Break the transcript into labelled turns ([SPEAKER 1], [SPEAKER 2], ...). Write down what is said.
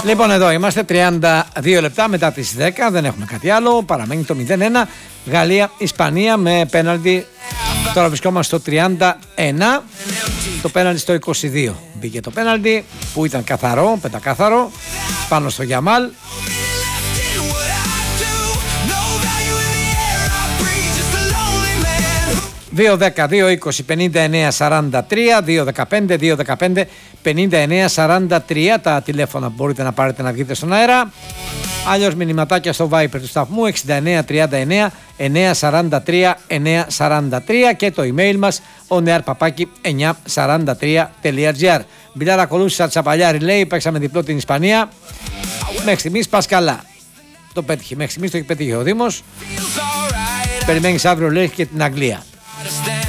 [SPEAKER 1] Λοιπόν, εδώ είμαστε 32 λεπτά μετά τις 10. Δεν έχουμε κάτι άλλο. Παραμένει το 0-1. Γαλλία-Ισπανία με πέναλτι. Τώρα βρισκόμαστε στο 31. Το πέναλτι στο 22. Μπήκε το πέναλτι που ήταν καθαρό, πεντακάθαρο, πάνω στο Γιαμάλ. 2-10, 2-20, 59-43, 2-15, 2-15, 59-43 τα τηλέφωνα που μπορείτε να πάρετε να βγείτε στον αέρα. Αλλιώς μηνυματάκια στο Viber του σταθμού 6939 943 943 και το email μας onearpapaki943.gr. Μπιλάρα ακολούθησα Τσαπαλιάρη, λέει, παίξαμε διπλό την Ισπανία. Μέχρι στιγμής πας καλά. Το πέτυχε, μέχρι στιγμής το έχει πετύχει ο Δήμος. Περιμένεις αύριο, λέει, και την Αγγλία.